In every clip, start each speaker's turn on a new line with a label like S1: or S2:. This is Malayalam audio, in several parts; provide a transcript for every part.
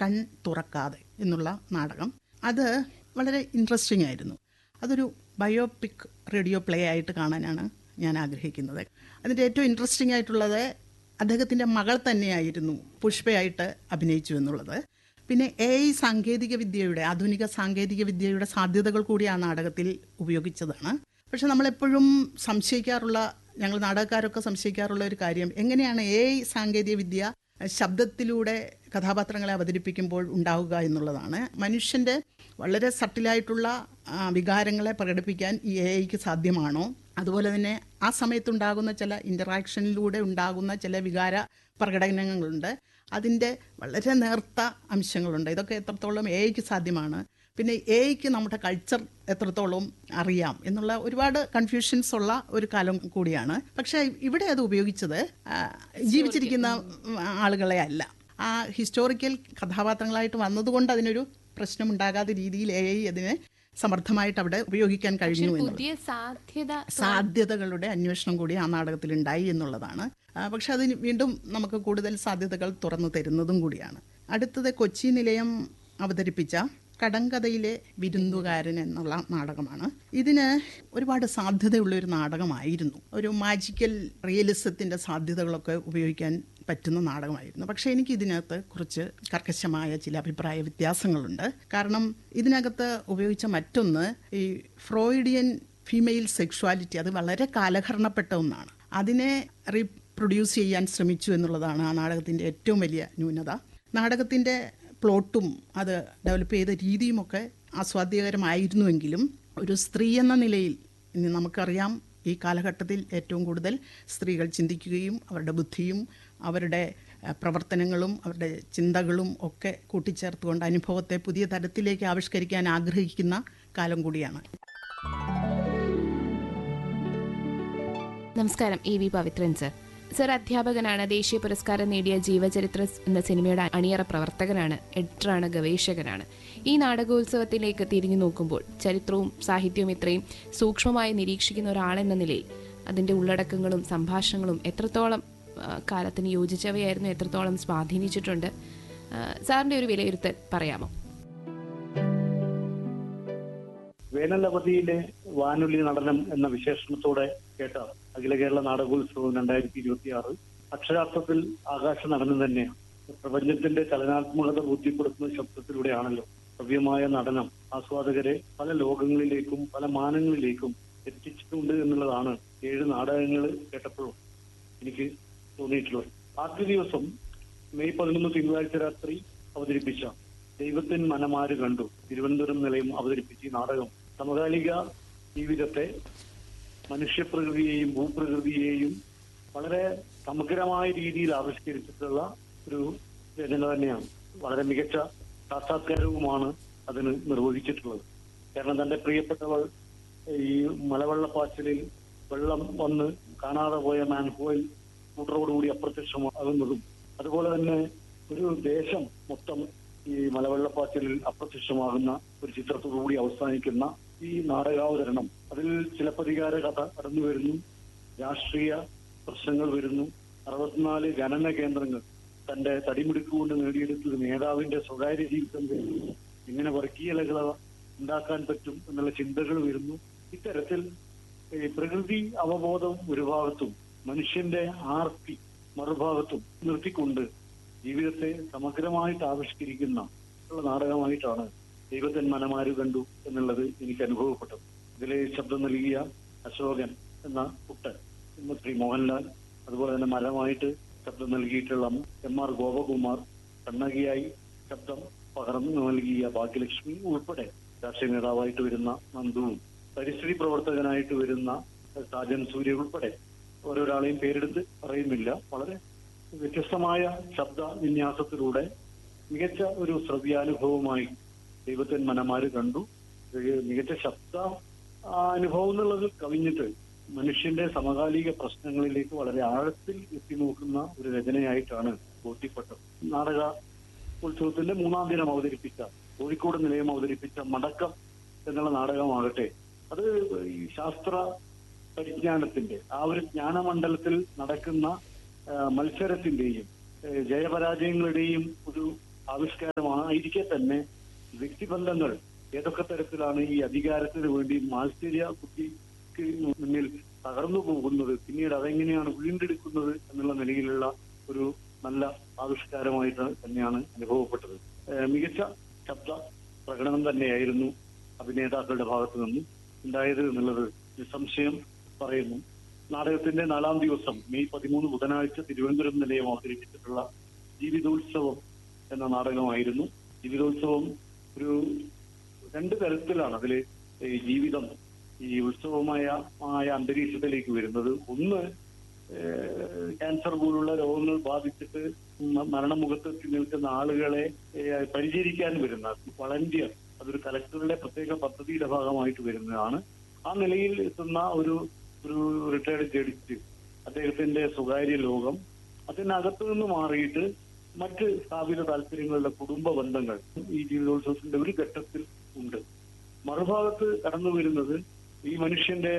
S1: കൺ തുറക്കാതെ എന്നുള്ള നാടകം. അത് വളരെ ഇൻട്രസ്റ്റിംഗ് ആയിരുന്നു. അതൊരു ബയോപിക് റേഡിയോ പ്ലേ ആയിട്ട് കാണാനാണ് ഞാൻ ആഗ്രഹിക്കുന്നത്. അതിൻ്റെ ഏറ്റവും ഇൻട്രസ്റ്റിംഗ് ആയിട്ടുള്ളത് അദ്ദേഹത്തിൻ്റെ മകൾ തന്നെയായിരുന്നു പുഷ്പയായിട്ട് അഭിനയിച്ചു എന്നുള്ളത്. പിന്നെ സാങ്കേതിക വിദ്യയുടെ, ആധുനിക സാങ്കേതിക വിദ്യയുടെ സാധ്യതകൾ കൂടി ആ നാടകത്തിൽ ഉപയോഗിച്ചതാണ്. പക്ഷെ നമ്മളെപ്പോഴും സംശയിക്കാറുള്ള, ഞങ്ങൾ നാടകക്കാരൊക്കെ സംശയിക്കാറുള്ള ഒരു കാര്യം, എങ്ങനെയാണ് സാങ്കേതിക വിദ്യ ശബ്ദത്തിലൂടെ കഥാപാത്രങ്ങളെ അവതരിപ്പിക്കുമ്പോൾ ഉണ്ടാവുക എന്നുള്ളതാണ്. മനുഷ്യൻ്റെ വളരെ സട്ടിലായിട്ടുള്ള വികാരങ്ങളെ പ്രകടിപ്പിക്കാൻ ഈ ഐക്ക് സാധ്യമാണോ? അതുപോലെ തന്നെ ആ സമയത്തുണ്ടാകുന്ന ചില ഇൻ്ററാക്ഷനിലൂടെ ഉണ്ടാകുന്ന ചില വികാര പ്രകടനങ്ങളുണ്ട്, അതിൻ്റെ വളരെ നേർത്ത അംശങ്ങളുണ്ട്. ഇതൊക്കെ എത്രത്തോളം ഐക്ക് സാധ്യമാണ്? പിന്നെ ഐക്ക് നമ്മുടെ കൾച്ചർ എത്രത്തോളം അറിയാം എന്നുള്ള ഒരുപാട് കൺഫ്യൂഷൻസ് ഉള്ള ഒരു കാലം കൂടിയാണ്. പക്ഷേ ഇവിടെ അത് ഉപയോഗിച്ചത് ജീവിച്ചിരിക്കുന്ന ആളുകളെ അല്ല, ആ ഹിസ്റ്റോറിക്കൽ കഥാപാത്രങ്ങളായിട്ട് വന്നതുകൊണ്ട് അതിനൊരു പ്രശ്നമുണ്ടാകാത്ത രീതിയിൽ അതിനെ സമർത്ഥമായിട്ട് അവിടെ ഉപയോഗിക്കാൻ കഴിഞ്ഞു എന്നുള്ളത്. സാധ്യതകളുടെ അന്വേഷണം കൂടി ആ നാടകത്തിൽ ഉണ്ടായി എന്നുള്ളതാണ്. പക്ഷെ അതിന് വീണ്ടും നമുക്ക് കൂടുതൽ സാധ്യതകൾ തുറന്നു തരുന്നതും കൂടിയാണ്. അടുത്തത് കൊച്ചി നിലയം അവതരിപ്പിച്ച കടങ്കഥയിലെ വിരുന്നുകാരൻ എന്നുള്ള നാടകമാണ്. ഇതിന് ഒരുപാട് സാധ്യതയുള്ളൊരു നാടകമായിരുന്നു. ഒരു മാജിക്കൽ റിയലിസത്തിൻ്റെ സാധ്യതകളൊക്കെ ഉപയോഗിക്കാൻ പറ്റുന്ന നാടകമായിരുന്നു. പക്ഷേ എനിക്ക് ഇതിനകത്ത് കുറച്ച് കർക്കശമായ ചില അഭിപ്രായ വ്യത്യാസങ്ങളുണ്ട്. കാരണം ഇതിനകത്ത് ഉപയോഗിച്ച മറ്റൊന്ന് ഈ ഫ്രോയിഡിയൻ ഫീമെയിൽ സെക്ഷുവാലിറ്റി, അത് വളരെ കാലഹരണപ്പെട്ട ഒന്നാണ്. അതിനെ റീപ്രൊഡ്യൂസ് ചെയ്യാൻ ശ്രമിച്ചു എന്നുള്ളതാണ് ആ നാടകത്തിൻ്റെ ഏറ്റവും വലിയ ന്യൂനത. നാടകത്തിൻ്റെ പ്ലോട്ടും അത് ഡെവലപ്പ് ചെയ്ത രീതിയുമൊക്കെ ആസ്വാദ്യകരമായിരുന്നുവെങ്കിലും ഒരു സ്ത്രീ എന്ന നിലയിൽ ഇനി നമുക്കറിയാം, ഈ കാലഘട്ടത്തിൽ ഏറ്റവും കൂടുതൽ സ്ത്രീകൾ ചിന്തിക്കുകയും അവരുടെ ബുദ്ധിയും അവരുടെ പ്രവർത്തനങ്ങളും അവരുടെ ചിന്തകളും ഒക്കെ കൂട്ടിച്ചേർത്തുകൊണ്ട് അനുഭവത്തെ പുതിയ തരത്തിലേക്ക് ആവിഷ്കരിക്കാൻ ആഗ്രഹിക്കുന്ന കാലം കൂടിയാണ്.
S2: നമസ്കാരം, AV പവിത്രൻ സർ. സർ അധ്യാപകനാണ്, ദേശീയ പുരസ്കാരം നേടിയ ജീവചരിത്ര എന്ന സിനിമയുടെ അണിയറ പ്രവർത്തകനാണ്, എഡിറ്ററാണ്, ഗവേഷകനാണ്. ഈ നാടകോത്സവത്തിലേക്ക് തിരിഞ്ഞു നോക്കുമ്പോൾ ചരിത്രവും സാഹിത്യവും ഇത്രയും സൂക്ഷ്മമായി നിരീക്ഷിക്കുന്ന ഒരാളെന്ന നിലയിൽ അതിൻ്റെ ഉള്ളടക്കങ്ങളും സംഭാഷണങ്ങളും എത്രത്തോളം കാലത്തിന് യോജിച്ചവയായിരുന്നു, എത്രത്തോളം സ്വാധീനിച്ചിട്ടുണ്ട്, സാറിൻ്റെ ഒരു വിലയിരുത്തൽ പറയാമോ?
S3: വേനലവധിയിലെ വാനൊലി നടനം എന്ന വിശേഷണത്തോടെ കേട്ട അഖില കേരള നാടകോത്സവം 2026 അക്ഷരാർത്ഥത്തിൽ ആകാശ നടനം തന്നെയാണ്. പ്രപഞ്ചത്തിന്റെ ചലനാത്മകത ബോധ്യപ്പെടുത്തുന്ന ശബ്ദത്തിലൂടെയാണല്ലോ ഭവ്യമായ നടനം ആസ്വാദകരെ പല ലോകങ്ങളിലേക്കും പല മാനങ്ങളിലേക്കും എത്തിച്ചിട്ടുണ്ട് എന്നുള്ളതാണ് 7 നാടകങ്ങൾ കേട്ടപ്പോഴും എനിക്ക് തോന്നിയിട്ടുള്ളത്. ആദ്യ ദിവസം മെയ് 11 തിങ്കളാഴ്ച രാത്രി അവതരിപ്പിച്ച ദൈവത്തിൻ മനമാര് കണ്ടു തിരുവനന്തപുരം നിലയം അവതരിപ്പിച്ച ഈ നാടകം സമകാലിക ജീവിതത്തെ, മനുഷ്യപ്രകൃതിയെയും ഭൂപ്രകൃതിയെയും വളരെ സമഗ്രമായ രീതിയിൽ ആവിഷ്കരിച്ചിട്ടുള്ള ഒരു രചന തന്നെയാണ്. വളരെ മികച്ച സാക്ഷാത്കാരവുമാണ് അതിന് നിർവഹിച്ചിട്ടുള്ളത്. കാരണം തന്റെ പ്രിയപ്പെട്ടവൾ ഈ മലവെള്ളപ്പാച്ചിലിൽ വെള്ളം വന്ന് കാണാതെ പോയ മാൻഹോയിൽ സ്കൂട്ടറോടുകൂടി അപ്രത്യക്ഷമാകുന്നതും, അതുപോലെ തന്നെ ഒരു ദേശം മൊത്തം ഈ മലവെള്ളപ്പാച്ചിലിൽ അപ്രത്യക്ഷമാകുന്ന ഒരു ചിത്രത്തോടുകൂടി അവസാനിക്കുന്ന ഈ നാടകാവതരണം, അതിൽ ചിലപ്പതികാര കഥ കടന്നു വരുന്നു, രാഷ്ട്രീയ പ്രശ്നങ്ങൾ വരുന്നു, 64 ഖനന കേന്ദ്രങ്ങൾ തന്റെ തടിമിടുക്കുകൊണ്ട് നേടിയെടുത്തത് നേതാവിന്റെ സ്വകാര്യ ജീവിതം വരുന്നു, ഇങ്ങനെ വർഗീയലകള ഉണ്ടാക്കാൻ പറ്റും എന്നുള്ള ചിന്തകൾ വരുന്നു. ഇത്തരത്തിൽ പ്രകൃതി അവബോധം ഒരു ഭാഗത്തും മനുഷ്യന്റെ ആർത്തി മറുഭാഗത്തും നിർത്തിക്കൊണ്ട് ജീവിതത്തെ സമഗ്രമായിട്ട് ആവിഷ്കരിക്കുന്ന നാടകമായിട്ടാണ് ദൈവത്തിൻ മനമാര് കണ്ടു എന്നുള്ളത് എനിക്ക് അനുഭവപ്പെട്ടത്. ഇതിലെ ശബ്ദം നൽകിയ അശോകൻ എന്ന കുട്ടൻ, ശ്രീ മോഹൻലാൽ, അതുപോലെ തന്നെ മരമായിട്ട് ശബ്ദം നൽകിയിട്ടുള്ള MR ഗോപകുമാർ, കണ്ണകിയായി ശബ്ദം പകർന്നു നൽകിയ ഭാഗ്യലക്ഷ്മി ഉൾപ്പെടെ രാഷ്ട്രീയ നേതാവായിട്ട് വരുന്ന നന്ദുവും, പരിസ്ഥിതി പ്രവർത്തകനായിട്ട് വരുന്ന സാജൻ സൂര്യ ഉൾപ്പെടെ ഓരോരാളെയും പേരെടുത്ത് പറയുന്നില്ല. വളരെ വ്യത്യസ്തമായ ശബ്ദ വിന്യാസത്തിലൂടെ മികച്ച ഒരു ശ്രവ്യാനുഭവമായി ദൈവത്തിൻ മനമാര് കണ്ടു. മികച്ച ശബ്ദ അനുഭവം എന്നുള്ളത് കവിഞ്ഞിട്ട് മനുഷ്യന്റെ സമകാലിക പ്രശ്നങ്ങളിലേക്ക് വളരെ ആഴത്തിൽ എത്തി നോക്കുന്ന ഒരു രചനയായിട്ടാണ് ബോധ്യപ്പെട്ടത്. നാടക ഉത്സവത്തിന്റെ 3ാം ദിനം അവതരിപ്പിച്ച, കോഴിക്കോട് നിലയം അവതരിപ്പിച്ച മടക്കം എന്നുള്ള നാടകമാകട്ടെ, അത് ഈ ശാസ്ത്ര പരിജ്ഞാനത്തിന്റെ ആ ഒരു ജ്ഞാനമണ്ഡലത്തിൽ നടക്കുന്ന മത്സരത്തിന്റെയും ജയപരാജയങ്ങളുടെയും ഒരു ആവിഷ്കാരമായിരിക്കെ തന്നെ വ്യക്തിബന്ധങ്ങൾ ഏതൊക്കെ തരത്തിലാണ് ഈ അധികാരത്തിന് വേണ്ടി മാത്സര്യ ബുദ്ധിക്ക് മുന്നിൽ തകർന്നു പോകുന്നത്, പിന്നീട് അതെങ്ങനെയാണ് വീണ്ടെടുക്കുന്നത് എന്നുള്ള നിലയിലുള്ള ഒരു നല്ല ആവിഷ്കാരമായിട്ട് തന്നെയാണ് അനുഭവപ്പെട്ടത്. മികച്ച ശബ്ദ പ്രകടനം തന്നെയായിരുന്നു അഭിനേതാക്കളുടെ ഭാഗത്തു നിന്നും ഉണ്ടായത് എന്നുള്ളത് നിസ്സംശയം പറയുന്നു. നാടകത്തിന്റെ 4-ാം ദിവസം മെയ് 13 ബുധനാഴ്ച തിരുവനന്തപുരം നിലയം അവതരിപ്പിച്ചിട്ടുള്ള ജീവിതോത്സവം എന്ന നാടകമായിരുന്നു. ജീവിതോത്സവം ഒരു 2 തരത്തിലാണ് അതിൽ ഈ ജീവിതം ഈ ഉത്സവമായ അന്തരീക്ഷത്തിലേക്ക് വരുന്നത്. ഒന്ന്, ക്യാൻസർ പോലുള്ള രോഗങ്ങൾ ബാധിച്ചിട്ട് മരണമുഖത്തെത്തി നിൽക്കുന്ന ആളുകളെ പരിചരിക്കാൻ വരുന്ന വളണ്ടിയർ, അതൊരു കലക്ടറുടെ പ്രത്യേക പദ്ധതിയുടെ ഭാഗമായിട്ട് വരുന്നതാണ്. ആ നിലയിൽ എത്തുന്ന ഒരു റിട്ടയർഡ് ജഡ്ജ്, അദ്ദേഹത്തിന്റെ സ്വകാര്യ ലോകം, അതിനകത്തു നിന്ന് മാറിയിട്ട് മറ്റ് സ്ഥാപിത താല്പര്യങ്ങളുടെ കുടുംബ ബന്ധങ്ങൾ ഈ ജീവിതോത്സവത്തിന്റെ ഒരു ഘട്ടത്തിൽ ഉണ്ട്. മറുഭാഗത്ത് കടന്നു വരുന്നത് ഈ മനുഷ്യന്റെ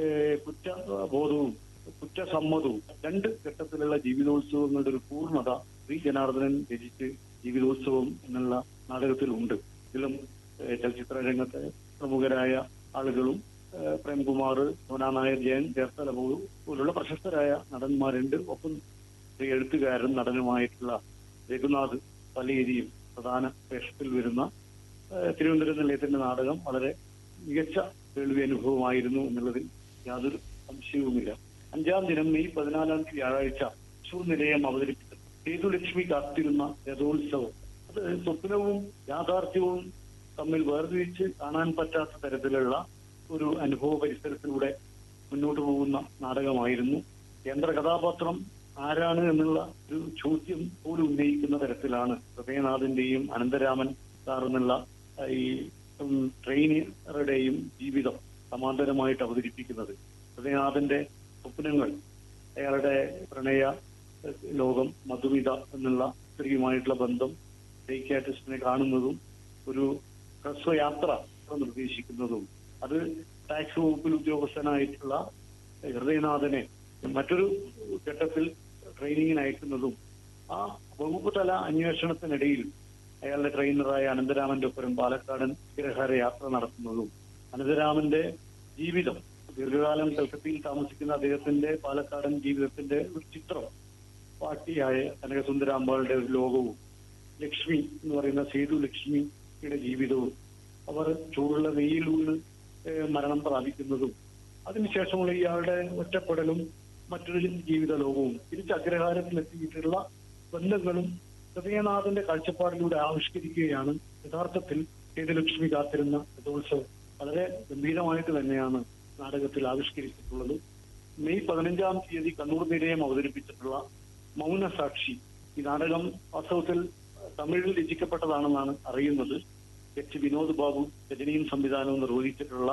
S3: കുറ്റബോധവും കുറ്റസമ്മതവും 2 ഘട്ടത്തിലുള്ള ജീവിതോത്സവങ്ങളുടെ ഒരു പൂർണ്ണത ശ്രീ ജനാർദ്ദനൻ രചിച്ച് ജീവിതോത്സവം എന്നുള്ള നാടകത്തിലുണ്ട്. ഇതിലും ചലച്ചിത്ര രംഗത്തെ പ്രമുഖരായ ആളുകളും പ്രേംകുമാർ, സോനാ നായർ, ജയൻ ചേർത്തല പോലുള്ള പ്രശസ്തരായ നടന്മാരുണ്ട്. ഒപ്പം എഴുത്തുകാരനും നടനുമായിട്ടുള്ള രഘുനാഥ് പലേരിയും പ്രധാന വേഷത്തിൽ വരുന്ന തിരുവനന്തപുരം നിലയത്തിന്റെ നാടകം വളരെ മികച്ച കേൾവി അനുഭവമായിരുന്നു എന്നുള്ളതിൽ യാതൊരു സംശയവുമില്ല. 5-ാം ദിനം മെയ് 14 വ്യാഴാഴ്ച തൃശൂർ നിലയം അവതരിപ്പിച്ചത് സേതുലക്ഷ്മി കാത്തിരുന്ന രഥോത്സവം. അത് സ്വപ്നവും യാഥാർത്ഥ്യവും തമ്മിൽ വേർതിരിച്ച് കാണാൻ പറ്റാത്ത തരത്തിലുള്ള ഒരു അനുഭവ പരിസരത്തിലൂടെ മുന്നോട്ട് പോകുന്ന നാടകമായിരുന്നു. കേന്ദ്ര കഥാപാത്രം ആരാണ് എന്നുള്ള ഒരു ചോദ്യം പോലും ഉന്നയിക്കുന്ന തരത്തിലാണ് ഹൃദയനാഥിന്റെയും അനന്തരാമൻ സാറെന്നുള്ള ഈ ട്രെയിനറുടെയും ജീവിതം സമാന്തരമായിട്ട് അവതരിപ്പിക്കുന്നത്. ഹൃദയനാഥന്റെ സ്വപ്നങ്ങൾ, അയാളുടെ പ്രണയ ലോകം, മധുമിത എന്നുള്ള സ്ത്രീയുമായിട്ടുള്ള ബന്ധം, സൈക്യാട്രിസ്റ്റിനെ കാണുന്നതും ഒരു ഹ്രസ്വയാത്ര നിർദ്ദേശിക്കുന്നതും, അത് ടാക്സ് വകുപ്പിൽ ഉദ്യോഗസ്ഥനായിട്ടുള്ള ഹൃദയനാഥനെ മറ്റൊരു ഘട്ടത്തിൽ ട്രെയിനിങ്ങിന് അയക്കുന്നതും, ആ വകുപ്പ് തല അന്വേഷണത്തിനിടയിൽ അയാളുടെ ട്രെയിനറായ അനന്തരാമന്റെ ഒപ്പം പാലക്കാടൻ ഗ്രഹാര യാത്ര നടത്തുന്നതും, അനന്തരാമന്റെ ജീവിതം, ദീർഘകാലം കൽക്കത്തയിൽ താമസിക്കുന്ന അദ്ദേഹത്തിന്റെ പാലക്കാടൻ ജീവിതത്തിന്റെ ഒരു ചിത്രം, പാട്ടിയായ കനകസുന്ദരാമ്പാളുടെ ഒരു ലോകവും, ലക്ഷ്മി എന്ന് പറയുന്ന സേതു ലക്ഷ്മിയുടെ ജീവിതവും, അവർ ചൂടുള്ള വെയിൽ വീണ് മരണം പ്രാപിക്കുന്നതും, അതിനുശേഷമുള്ള ഇയാളുടെ ഒറ്റപ്പെടലും മറ്റൊരു ജീവിത ലോകവും, തിരിച്ച് അഗ്രഹാരത്തിലെത്തിയിട്ടുള്ള ബന്ധങ്ങളും ഹൃദയനാഥന്റെ കാഴ്ചപ്പാടിലൂടെ ആവിഷ്കരിക്കുകയാണ് യഥാർത്ഥത്തിൽ സേതുലക്ഷ്മി കാത്തിരുന്ന രഥോത്സവം. വളരെ ഗംഭീരമായിട്ട് തന്നെയാണ് നാടകത്തിൽ ആവിഷ്കരിച്ചിട്ടുള്ളത്. മെയ് 15-ാം തീയതി കണ്ണൂർ നിലയം അവതരിപ്പിച്ചിട്ടുള്ള മൗനസാക്ഷി, ഈ നാടകം വാസ്തവത്തിൽ തമിഴിൽ രചിക്കപ്പെട്ടതാണെന്നാണ് അറിയുന്നത്. എച്ച് വിനോദ് ബാബു രചനയും സംവിധാനവും നിർവഹിച്ചിട്ടുള്ള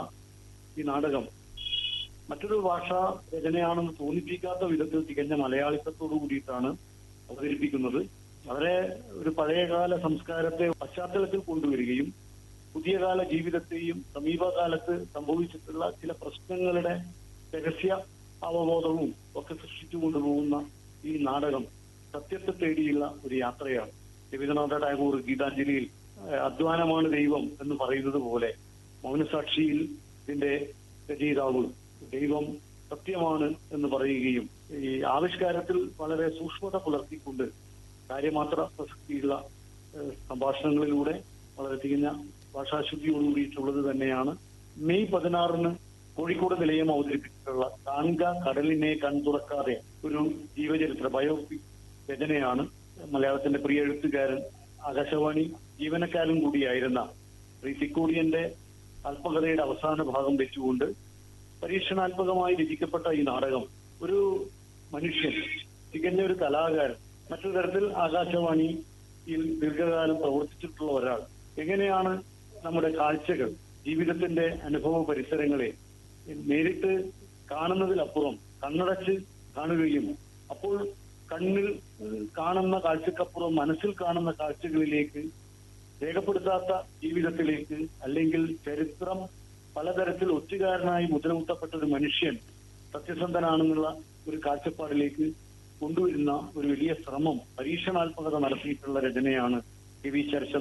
S3: ഈ നാടകം മറ്റൊരു ഭാഷാ രചനയാണെന്ന് തോന്നിപ്പിക്കാത്ത വിധത്തിൽ തികഞ്ഞ മലയാളിത്തത്തോടു കൂടിയിട്ടാണ് അവതരിപ്പിക്കുന്നത്. വളരെ ഒരു പഴയകാല സംസ്കാരത്തെ പശ്ചാത്തലത്തിൽ കൊണ്ടുവരികയും പുതിയ കാല ജീവിതത്തെയും സമീപകാലത്ത് സംഭവിച്ചിട്ടുള്ള ചില പ്രശ്നങ്ങളുടെ രഹസ്യ അവബോധവും ഒക്കെ സൃഷ്ടിച്ചു കൊണ്ടുപോകുന്ന ഈ നാടകം സത്യത്തെ തേടിയുള്ള ഒരു യാത്രയാണ്. രവീന്ദ്രനാഥ ടാഗോർ ഗീതാഞ്ജലിയിൽ അധ്വാനമാണ് ദൈവം എന്ന് പറയുന്നത് പോലെ മൗനസാക്ഷിയിൽ ഇതിന്റെ രചയിതാവ് ദൈവം സത്യമാണ് എന്ന് പറയുകയും ഈ ആവിഷ്കാരത്തിൽ വളരെ സൂക്ഷ്മത പുലർത്തിക്കൊണ്ട് കാര്യമാത്ര പ്രസക്തിയുള്ള സംഭാഷണങ്ങളിലൂടെ വളരെ തികഞ്ഞ ഭാഷാശുദ്ധിയോടുകൂടിയിട്ടുള്ളത് തന്നെയാണ്. മെയ് 16 കോഴിക്കോട് നിലയം അവതരിപ്പിച്ചിട്ടുള്ള കാൺക കടലിനെ കൺതുറക്കാതെ ഒരു ജീവചരിത്ര ബയോപിക് രചനയാണ്. മലയാളത്തിന്റെ പ്രിയ എഴുത്തുകാരൻ, ആകാശവാണി ജീവനക്കാരൻ കൂടിയായിരുന്ന ശ്രീ തിക്കോടിയന്റെ ആത്മകഥയുടെ അവസാന ഭാഗം വെച്ചുകൊണ്ട് പരീക്ഷണാത്മകമായി രചിക്കപ്പെട്ട ഈ നാടകം ഒരു മനുഷ്യൻ, തികഞ്ഞ ഒരു കലാകാരൻ, മറ്റൊരു തരത്തിൽ ആകാശവാണിയിൽ ദീർഘകാലം പ്രവർത്തിച്ചിട്ടുള്ള ഒരാൾ എങ്ങനെയാണ് നമ്മുടെ കാഴ്ചകൾ, ജീവിതത്തിന്റെ അനുഭവ പരിസരങ്ങളെ നേരിട്ട് കാണുന്നതിലപ്പുറം കണ്ണടച്ച് കാണുകയും അപ്പോൾ കണ്ണിൽ കാണുന്ന കാഴ്ചക്കപ്പുറം മനസ്സിൽ കാണുന്ന കാഴ്ചകളിലേക്ക്, രേഖപ്പെടുത്താത്ത ജീവിതത്തിലേക്ക്, അല്ലെങ്കിൽ ചരിത്രം പലതരത്തിൽ ഒറ്റുകാരനായി മുദ്രകുത്തപ്പെട്ട ഒരു മനുഷ്യൻ സത്യസന്ധനാണെന്നുള്ള ഒരു കാഴ്ചപ്പാടിലേക്ക് കൊണ്ടുവരുന്ന ഒരു വലിയ ശ്രമം, പരീക്ഷണാത്മകത നടത്തിയിട്ടുള്ള രചനയാണ് ടി വി ശരശ